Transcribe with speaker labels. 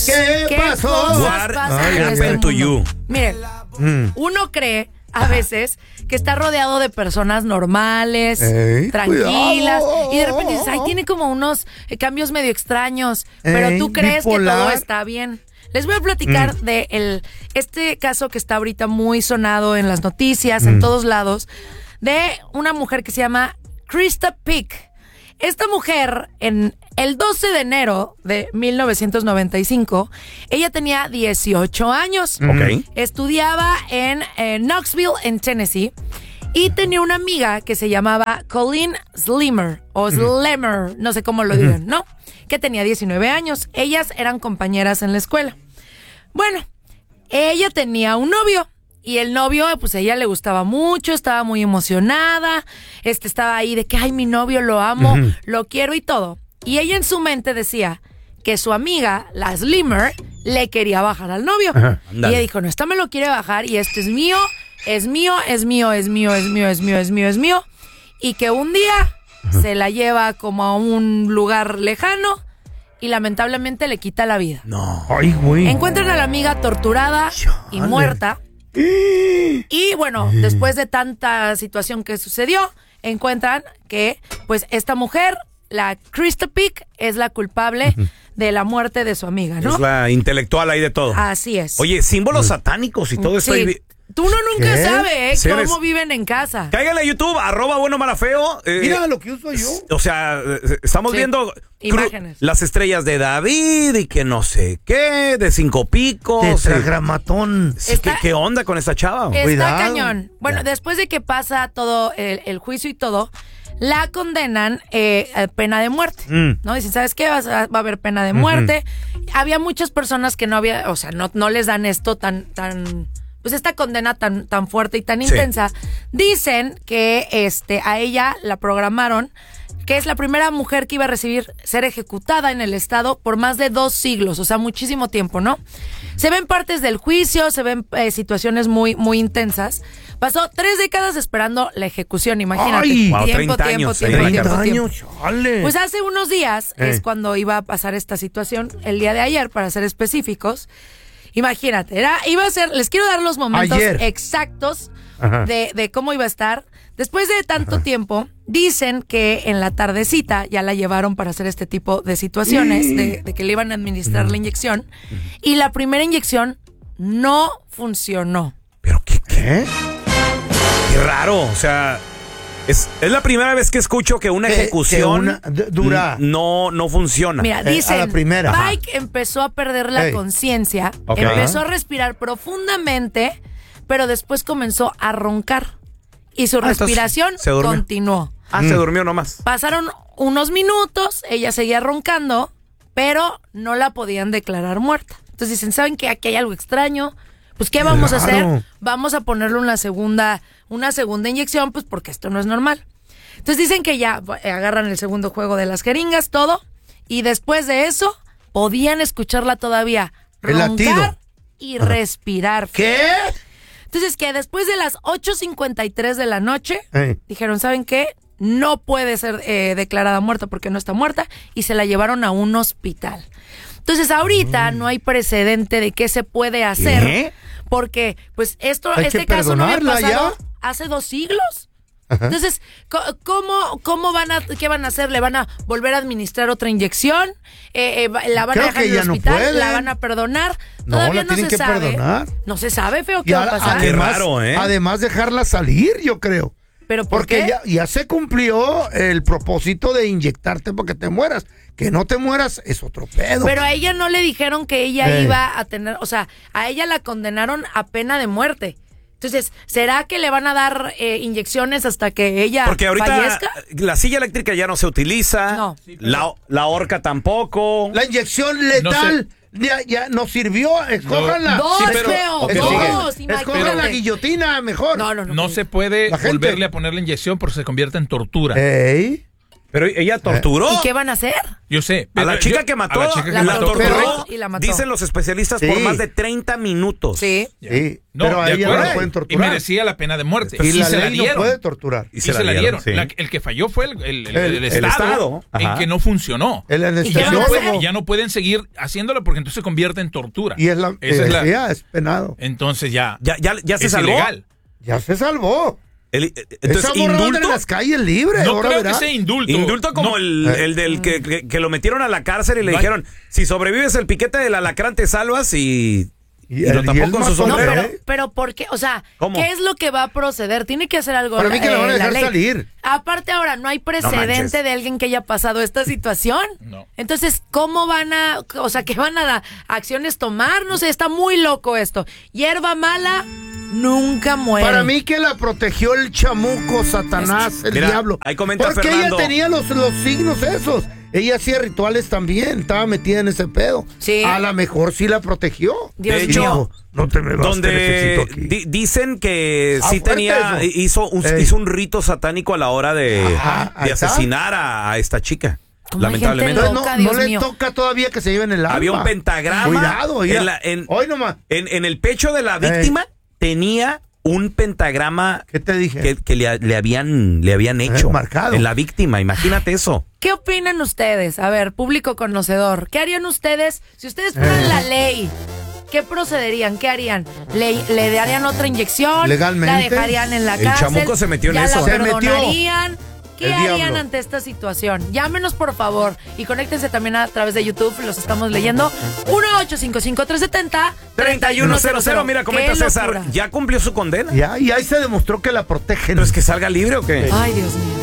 Speaker 1: ¿Qué pasó?
Speaker 2: What happened to you?
Speaker 3: Miren, uno cree a veces que está rodeado de personas normales, tranquilas,
Speaker 1: cuidado.
Speaker 3: y de repente dices, ay, tiene como unos cambios medio extraños, pero tú crees
Speaker 1: bipolar.
Speaker 3: que todo está bien. Les voy a platicar de este caso que está ahorita muy sonado en las noticias, en todos lados, de una mujer que se llama Krista Pick. Esta mujer, en el 12 de enero de 1995, ella tenía 18 años.
Speaker 2: Ok.
Speaker 3: Estudiaba en Knoxville, en Tennessee, y tenía una amiga que se llamaba Colleen Slimer, o Slemmer, no sé cómo lo digan, ¿no? Que tenía 19 años. Ellas eran compañeras en la escuela. Bueno, ella tenía un novio. Y el novio, pues a ella le gustaba mucho, estaba muy emocionada, estaba ahí de que, ay, mi novio lo amo, lo quiero y todo. Y ella en su mente decía que su amiga, la Slimmer, le quería bajar al novio. Y ella dijo, no, esta me lo quiere bajar y este es mío, es mío, es mío, es mío, es mío, es mío, es mío, es mío. Y que un día se la lleva como a un lugar lejano y lamentablemente le quita la vida.
Speaker 2: No.
Speaker 1: Ay, güey.
Speaker 3: Encuentran a la amiga torturada y muerta. Y bueno, después de tanta situación que sucedió, encuentran que pues esta mujer, la Krista Pick, es la culpable de la muerte de su amiga, ¿no?
Speaker 2: Es la intelectual ahí de todo.
Speaker 3: Así es.
Speaker 2: Oye, símbolos satánicos y todo esto.
Speaker 3: Sí. Tú nunca sabes
Speaker 2: Sí, eres-
Speaker 3: cómo viven en casa.
Speaker 2: Cáigale a YouTube, @buenomalafeo.
Speaker 1: Mira lo que uso yo.
Speaker 2: O sea, estamos
Speaker 3: Sí.
Speaker 2: viendo
Speaker 3: Imágenes.
Speaker 2: las estrellas de David y que no sé qué, de 5 picos.
Speaker 1: Tetragramatón.
Speaker 2: Sí,
Speaker 3: Está-
Speaker 2: ¿qué onda con esta chava?
Speaker 3: Está
Speaker 1: Cuidado.
Speaker 3: cañón. Bueno, después de que pasa todo el juicio y todo, la condenan a pena de muerte, ¿no? Dicen, ¿sabes qué? Va a haber pena de muerte. Había muchas personas que no había, o sea, no les dan esto tan, pues esta condena tan fuerte y tan
Speaker 2: Sí.
Speaker 3: intensa. Dicen que a ella la programaron, que es la primera mujer que iba a ser ejecutada en el estado por más de 2 siglos, o sea, muchísimo tiempo, ¿no? Se ven partes del juicio, se ven situaciones muy, muy intensas. Pasó 3 décadas esperando la ejecución, imagínate.
Speaker 1: Ay.
Speaker 2: Wow, 30 años ahí en la
Speaker 3: tiempo.
Speaker 1: Años, chale.
Speaker 3: Pues hace unos días es cuando iba a pasar esta situación, el día de ayer, para ser específicos. Imagínate, iba a ser, les quiero dar los momentos
Speaker 1: Ayer.
Speaker 3: exactos de cómo iba a estar. Después de tanto tiempo, dicen que en la tardecita ya la llevaron para hacer este tipo de situaciones, de que le iban a administrar la inyección, y la primera inyección no funcionó.
Speaker 2: Pero qué raro, o sea, es la primera vez que escucho que una ejecución
Speaker 1: dura.
Speaker 2: no funciona.
Speaker 3: Mira,
Speaker 1: a
Speaker 3: dicen,
Speaker 1: la primera.
Speaker 3: Pike empezó a perder la
Speaker 1: Ey.
Speaker 3: conciencia,
Speaker 2: Ok.
Speaker 3: empezó a respirar profundamente, pero después comenzó a roncar y su
Speaker 2: entonces,
Speaker 3: respiración
Speaker 2: ¿se durmió?
Speaker 3: continuó.
Speaker 2: Se durmió nomás.
Speaker 3: Pasaron unos minutos, ella seguía roncando, pero no la podían declarar muerta. Entonces dicen, ¿saben qué? Aquí hay algo extraño. Pues, ¿qué vamos a hacer?
Speaker 1: Claro.
Speaker 3: Vamos a ponerle una segunda inyección, pues porque esto no es normal. Entonces dicen que ya agarran el segundo juego de las jeringas, todo, y después de eso podían escucharla todavía
Speaker 1: El latido.
Speaker 3: roncar y respirar.
Speaker 1: ¿Qué?
Speaker 3: Entonces que después de las 8:53 de la noche,
Speaker 1: Ey.
Speaker 3: dijeron, ¿saben qué? No puede ser declarada muerta porque no está muerta, y se la llevaron a un hospital. Entonces ahorita no hay precedente de qué se puede hacer.
Speaker 2: ¿Qué?
Speaker 3: Porque, pues,
Speaker 1: Hay
Speaker 3: este
Speaker 1: que
Speaker 3: caso no había
Speaker 1: perdonarla
Speaker 3: pasado
Speaker 1: ya.
Speaker 3: hace 2 siglos. Entonces, ¿cómo qué van a hacer? ¿Le van a volver a administrar otra inyección? ¿La van
Speaker 1: Creo
Speaker 3: a dejar
Speaker 1: que
Speaker 3: en el
Speaker 1: ya no
Speaker 3: hospital?
Speaker 1: pueden.
Speaker 3: ¿La van a perdonar?
Speaker 1: No,
Speaker 3: Todavía
Speaker 1: la
Speaker 3: no
Speaker 1: tienen
Speaker 3: se
Speaker 1: que
Speaker 3: sabe.
Speaker 1: perdonar.
Speaker 3: No se sabe, feo, qué
Speaker 1: Y
Speaker 3: va a pasar.
Speaker 2: Qué raro, ¿eh?
Speaker 1: Además, dejarla salir, yo creo.
Speaker 3: ¿Pero por
Speaker 1: Porque
Speaker 3: qué?
Speaker 1: ya se cumplió el propósito de inyectarte porque te mueras. Que no te mueras es otro pedo.
Speaker 3: Pero a ella no le dijeron que ella
Speaker 1: Ey.
Speaker 3: iba a tener, o sea, a ella la condenaron a pena de muerte. Entonces, ¿será que le van a dar inyecciones hasta que ella
Speaker 2: Porque ahorita
Speaker 3: fallezca?
Speaker 2: la silla eléctrica ya no se utiliza.
Speaker 3: No.
Speaker 2: La horca tampoco.
Speaker 1: La inyección letal ya no sirvió. Escójanla.
Speaker 3: Dos,
Speaker 4: Sí, pero-
Speaker 3: feo,
Speaker 4: ok,
Speaker 3: dos,
Speaker 1: Escojan la
Speaker 3: imagínate.
Speaker 1: guillotina mejor.
Speaker 3: No.
Speaker 4: No se puede
Speaker 1: La gente-
Speaker 4: volverle a poner la inyección porque se convierte en tortura.
Speaker 1: Ey.
Speaker 2: Pero ella torturó.
Speaker 3: ¿Y qué van a hacer?
Speaker 4: Yo sé.
Speaker 2: A la chica que mató, la torturó,
Speaker 3: y la mató.
Speaker 2: dicen los especialistas, por más de 30 minutos.
Speaker 3: Sí.
Speaker 1: Sí,
Speaker 4: No,
Speaker 1: pero a
Speaker 4: de
Speaker 1: ella no
Speaker 4: acuerdo.
Speaker 1: la pueden
Speaker 4: Y
Speaker 1: torturar.
Speaker 4: merecía la pena de muerte.
Speaker 1: Y la
Speaker 4: se la
Speaker 1: ley no
Speaker 4: dieron.
Speaker 1: puede torturar.
Speaker 4: Y se la dieron.
Speaker 2: sí.
Speaker 4: El que falló fue el
Speaker 1: El
Speaker 4: Estado en
Speaker 2: Ajá.
Speaker 4: que no funcionó.
Speaker 1: El
Speaker 3: ¿Y qué van a
Speaker 1: anestesiólogo.
Speaker 3: hacer?
Speaker 4: Ya no pueden seguir haciéndolo porque entonces se convierte en tortura.
Speaker 1: Y es la,
Speaker 4: Esa es la-
Speaker 1: ya es penado.
Speaker 4: Entonces ya
Speaker 2: Ya se
Speaker 4: es
Speaker 2: salvó.
Speaker 4: ilegal.
Speaker 1: Ya se salvó.
Speaker 2: Entonces,
Speaker 1: Esa morra anda
Speaker 2: indulto.
Speaker 1: en las calles libre.
Speaker 4: No
Speaker 1: ahora
Speaker 4: creo
Speaker 1: verás.
Speaker 4: que sea indulto.
Speaker 2: Indulto como
Speaker 4: No.
Speaker 2: el del que lo metieron a la cárcel y le
Speaker 4: No hay-
Speaker 2: dijeron, si sobrevives el piquete del alacrán te salvas y lo
Speaker 1: el-
Speaker 2: tapó
Speaker 1: y el
Speaker 2: con su
Speaker 1: matón,
Speaker 3: No,
Speaker 2: sombrero.
Speaker 3: pero ¿por qué? O sea,
Speaker 2: ¿Cómo?
Speaker 3: ¿qué es lo que va a proceder? Tiene que hacer algo.
Speaker 1: Para mí que la van a dejar
Speaker 3: ley.
Speaker 1: salir.
Speaker 3: Aparte ahora, no hay
Speaker 2: manches.
Speaker 3: precedente de alguien que haya pasado esta situación.
Speaker 4: No.
Speaker 3: Entonces, ¿cómo van a, o sea, qué van a acciones tomar? No sé, está muy loco esto. Hierba mala nunca muere.
Speaker 1: Para mí que la protegió el chamuco, Satanás, el
Speaker 2: Mira,
Speaker 1: diablo.
Speaker 2: ahí comenta
Speaker 1: Porque
Speaker 2: Fernando.
Speaker 1: ella tenía los signos esos. Ella hacía rituales también, estaba metida en ese pedo.
Speaker 3: Sí.
Speaker 1: A lo mejor sí la protegió.
Speaker 3: Dios
Speaker 2: De
Speaker 1: Y
Speaker 2: hecho,
Speaker 1: dijo, no te me vas, te
Speaker 2: donde
Speaker 1: necesito aquí.
Speaker 2: dicen que
Speaker 1: Ah,
Speaker 2: sí
Speaker 1: fuerte
Speaker 2: tenía,
Speaker 1: eso.
Speaker 2: hizo un rito satánico a la hora de
Speaker 1: ahí está.
Speaker 2: asesinar a esta chica.
Speaker 3: Como hay
Speaker 2: Lamentablemente.
Speaker 3: gente
Speaker 1: Entonces,
Speaker 3: loca,
Speaker 1: no
Speaker 3: Dios
Speaker 1: le
Speaker 3: mío.
Speaker 1: toca todavía que se lleven el alma.
Speaker 2: Había un pentagrama.
Speaker 1: Cuidado, mira. Hoy nomás.
Speaker 2: En el pecho de la víctima tenía un pentagrama
Speaker 1: ¿Qué te dije?
Speaker 2: que le habían hecho
Speaker 1: marcado.
Speaker 2: en la víctima. Imagínate eso.
Speaker 3: ¿Qué opinan ustedes? A ver, público conocedor, ¿qué harían ustedes si ustedes fueran la ley? ¿Qué procederían? ¿Qué harían? ¿Le darían otra inyección?
Speaker 1: Legalmente.
Speaker 3: ¿La dejarían en la
Speaker 2: El
Speaker 3: cárcel?
Speaker 2: chamuco se metió en
Speaker 3: ¿Ya
Speaker 2: eso.
Speaker 3: la
Speaker 1: Se metió.
Speaker 3: perdonarían? ¿Qué
Speaker 1: El
Speaker 3: harían
Speaker 1: diablo.
Speaker 3: ante esta situación? Llámenos, por favor, y conéctense también a través de YouTube, los estamos leyendo. 1-855-370-3100.
Speaker 2: Mira, comenta
Speaker 3: ¡Qué
Speaker 2: César.
Speaker 3: locura!
Speaker 2: ¿Ya cumplió su condena?
Speaker 1: Ya, y ahí se demostró que la protegen.
Speaker 2: ¿Pero es que salga libre o qué?
Speaker 3: Ay, Dios mío.